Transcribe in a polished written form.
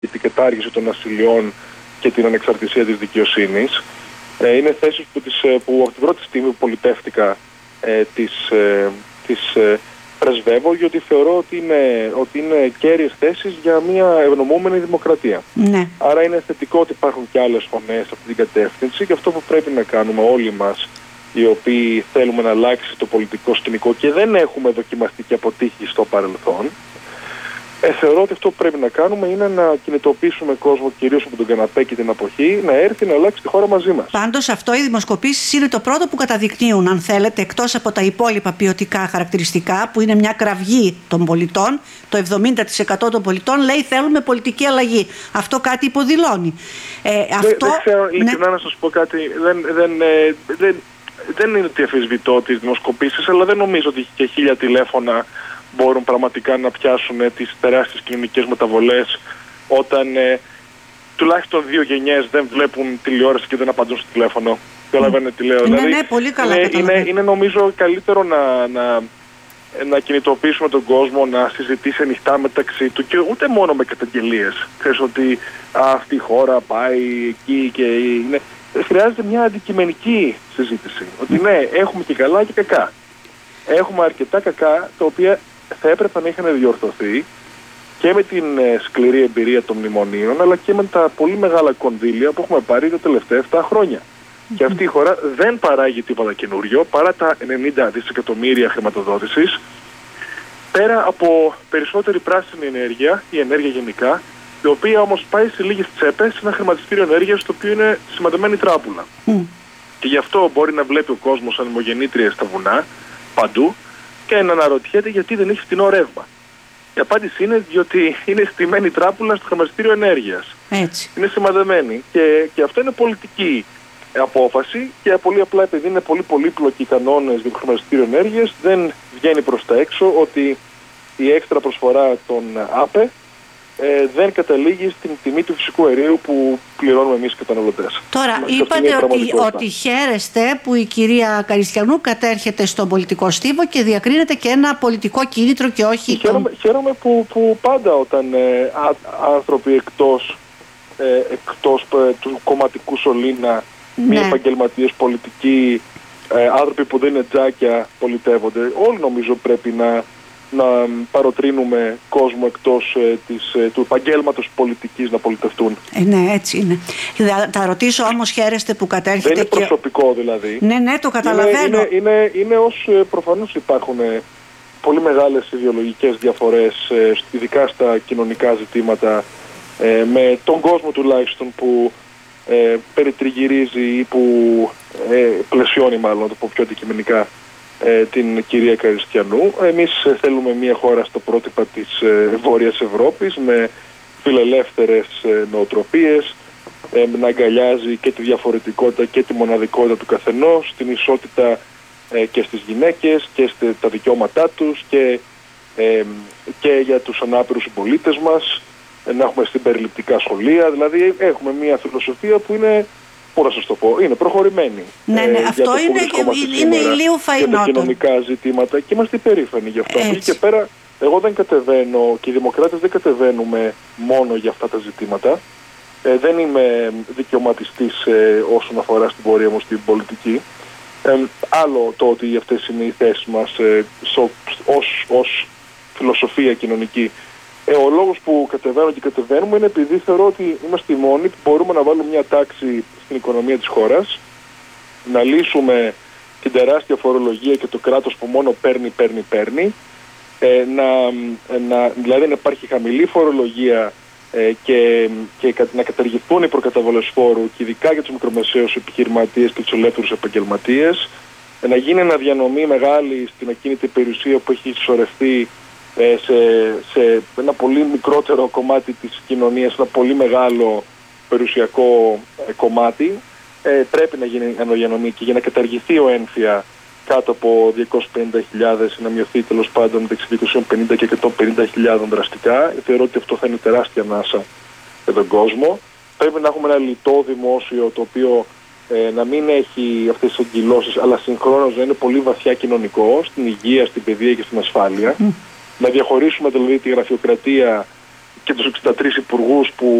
την κατάργηση των ασυλιών και την ανεξαρτησία της δικαιοσύνης. Είναι θέσεις που από την πρώτη στιγμή που πολιτεύτηκα τις πρεσβεύω, γιατί θεωρώ ότι είναι κέρυες θέσεις για μια ευνομούμενη δημοκρατία. Ναι. Άρα είναι θετικό ότι υπάρχουν και άλλες φωνές σε αυτή την κατεύθυνση, και αυτό που πρέπει να κάνουμε όλοι μας, οι οποίοι θέλουμε να αλλάξει το πολιτικό σκηνικό και δεν έχουμε δοκιμαστεί και αποτύχει στο παρελθόν, θεωρώ ότι αυτό που πρέπει να κάνουμε είναι να κινητοποιήσουμε κόσμο, κυρίως από τον καναπέ και την αποχή, να έρθει να αλλάξει τη χώρα μαζί μας. Πάντως αυτό, οι δημοσκοπήσεις είναι το πρώτο που καταδεικνύουν, αν θέλετε, εκτός από τα υπόλοιπα ποιοτικά χαρακτηριστικά, που είναι μια κραυγή των πολιτών. Το 70% των πολιτών λέει θέλουμε πολιτική αλλαγή. Αυτό κάτι υποδηλώνει. Δεν ξέρω, ειλικρινά να σας πω κάτι. Δεν είναι ότι αμφισβητώ τις δημοσκοπήσεις, αλλά δεν νομίζω ότι και 1000 τηλέφωνα μπορούν πραγματικά να πιάσουν τις τεράστιες κοινωνικές μεταβολές, όταν τουλάχιστον 2 γενιές δεν βλέπουν τηλεόραση και δεν απαντούν στο τηλέφωνο. Καταλαβαίνετε τι λέω? Ναι, πολύ καλά. Είναι νομίζω καλύτερο να κινητοποιήσουμε τον κόσμο να συζητήσει ανοιχτά μεταξύ του, και ούτε μόνο με καταγγελίες. Ξέρεις ότι αυτή η χώρα πάει εκεί και είναι. Χρειάζεται μια αντικειμενική συζήτηση. Ότι ναι, έχουμε και καλά και κακά. Έχουμε αρκετά κακά, τα οποία θα έπρεπε να είχαν διορθωθεί και με την σκληρή εμπειρία των μνημονίων, αλλά και με τα πολύ μεγάλα κονδύλια που έχουμε πάρει τα τελευταία 7 χρόνια. Και αυτή η χώρα δεν παράγει τίποτα καινούριο, παρά τα 90 δισεκατομμύρια χρηματοδότησης, πέρα από περισσότερη πράσινη ενέργεια, η ενέργεια γενικά, η οποία όμως πάει σε λίγες τσέπες σε ένα χρηματιστήριο ενέργειας, το οποίο είναι σημαντεμένη τράπουλα. Και γι' αυτό μπορεί να βλέπει ο κόσμος ανεμογεννήτριες στα βουνά, παντού, και να αναρωτιέται γιατί δεν έχει φτηνό ρεύμα. Η απάντηση είναι διότι είναι στημένη τράπουλα στο χρηματιστήριο ενέργειας. Έτσι. Είναι σημαδεμένη, και αυτό είναι πολιτική απόφαση, και πολύ απλά επειδή είναι πολύ πολύπλοκοι οι κανόνες για το χρηματιστήριο ενέργειας, δεν βγαίνει προς τα έξω ότι η έξτρα προσφορά των ΑΠΕ δεν καταλήγει στην τιμή του φυσικού αερίου που πληρώνουμε εμείς οι καταναλωτές. Τώρα, είπατε ότι χαίρεστε που η κυρία Καριστιανού κατέρχεται στον πολιτικό στίβο και διακρίνεται και ένα πολιτικό κίνητρο και όχι. Χαίρομαι που πάντα όταν άνθρωποι εκτός του κομματικού σωλήνα, μη επαγγελματίες πολιτικοί, άνθρωποι που δεν είναι τζάκια, πολιτεύονται, όλοι νομίζω πρέπει να παροτρύνουμε κόσμο εκτός του επαγγέλματος πολιτικής να πολιτευτούν. Ναι, έτσι είναι. Θα ρωτήσω όμως, χαίρεστε που κατέρχεται? Δεν είναι προσωπικό δηλαδή. Ναι, το καταλαβαίνω. Είναι ως προφανώς υπάρχουν πολύ μεγάλες ιδεολογικές διαφορές, ειδικά στα κοινωνικά ζητήματα, με τον κόσμο τουλάχιστον που περιτριγυρίζει ή που πλαισιώνει, μάλλον να το πω πιο αντικειμενικά, την κυρία Καριστιανού. Εμείς θέλουμε μια χώρα στα πρότυπα της Βόρειας Ευρώπης, με φιλελεύθερες νοοτροπίες, να αγκαλιάζει και τη διαφορετικότητα και τη μοναδικότητα του καθενός, την ισότητα και στις γυναίκες και τα δικαιώματά τους, και για τους ανάπηρους συμπολίτες μας, να έχουμε συμπεριληπτικά σχολεία. Δηλαδή έχουμε μια φιλοσοφία που είναι, πώς να σας το πω, είναι προχωρημένη. Ναι, αυτό είναι ηλίου φαϊνότο. Για τα κοινωνικά ζητήματα, και είμαστε υπερήφανοι γι' αυτό. Από εκεί και πέρα, εγώ δεν κατεβαίνω, και οι δημοκράτες δεν κατεβαίνουμε μόνο για αυτά τα ζητήματα. Δεν είμαι δικαιωματιστής όσον αφορά στην πορεία μου στην πολιτική. Άλλο το ότι αυτές είναι οι θέσεις μας ως φιλοσοφία κοινωνική. Ο λόγος που κατεβαίνω και κατεβαίνουμε είναι επειδή θεωρώ ότι είμαστε οι μόνοι που μπορούμε να βάλουμε μια τάξη στην οικονομία της χώρας, να λύσουμε την τεράστια φορολογία και το κράτος που μόνο παίρνει, δηλαδή να υπάρχει χαμηλή φορολογία και να καταργηθούν οι προκαταβολές φόρου, και ειδικά για τους μικρομεσαίους επιχειρηματίες και τους ελεύθερους επαγγελματίες, να γίνει αναδιανομή μεγάλη στην ακίνητη περιουσία που έχει συσσωρευτεί σε ένα πολύ μικρότερο κομμάτι της κοινωνίας, ένα πολύ μεγάλο περιουσιακό κομμάτι. Πρέπει να γίνει αναδιανομή, και για να καταργηθεί ο έμφυα κάτω από 250.000, να μειωθεί τέλος πάντων μεταξύ 250 και 150.000 δραστικά. Θεωρώ ότι αυτό θα είναι τεράστια ανάσα για τον κόσμο. Πρέπει να έχουμε ένα λιτό δημόσιο, το οποίο να μην έχει αυτές τις εγκυλώσεις, αλλά συγχρόνως να είναι πολύ βαθιά κοινωνικό, στην υγεία, στην παιδεία και στην ασφάλεια. Να διαχωρίσουμε δηλαδή τη γραφειοκρατία και τους 63 υπουργούς που